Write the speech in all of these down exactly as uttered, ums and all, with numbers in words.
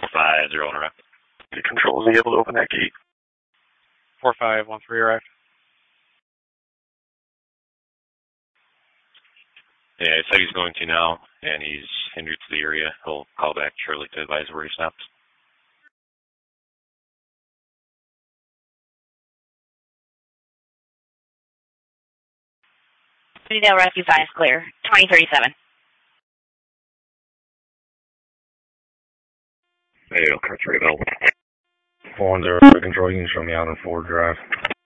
five zero one arrived. The control is able to open that gate. four five one three arrived. Yeah, he said he's going to now, and he's en route to the area. He'll call back shortly to advise where he stops. Sunnydale Rescue five is clear. twenty thirty-seven. Hey, car three available. four one zero, control, you can show me out on Ford Drive.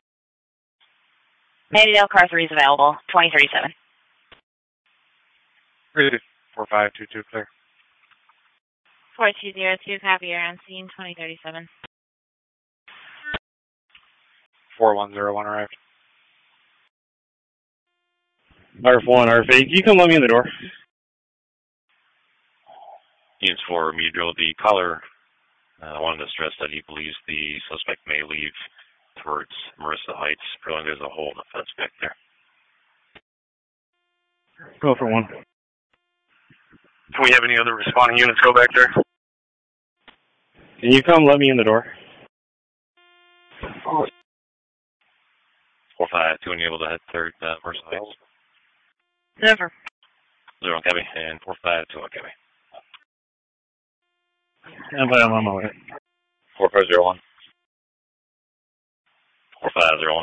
Sunnydale car three is available. twenty thirty-seven. four five two two clear. four two zero two, copy, you're on scene. twenty thirty-seven. four one zero one arrived. R F one, R F eight, can you come let me in the door? Units for Medro, the caller uh, wanted to stress that he believes the suspect may leave towards Marissa Heights. Apparently there's a hole in the fence back there. Go for one. Can we have any other responding units go back there? Can you come let me in the door? Oh. four five two, able to head third, uh, Marissa Heights. Over. Zero on Cabby, and four five two on Cabby. Stand by, I'm on my way. four five zero one. four five zero one.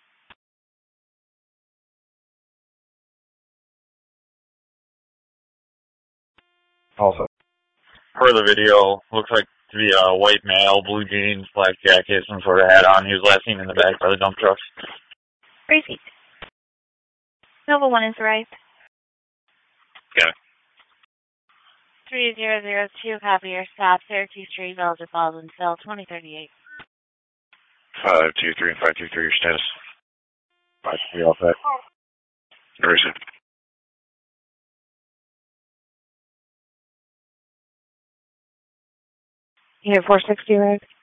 Also. Per the video, looks like to be a white male, blue jeans, black jacket, some sort of hat on. He was last seen in the back by the dump trucks. Crazy. Nova one is arrived. Okay. three zero zero two, copy your stop. Syracuse Street, Villager Falls, and Phil, twenty thirty-eight. five two three and five two three, your status. five three all set. Very soon. Unit four sixty, right?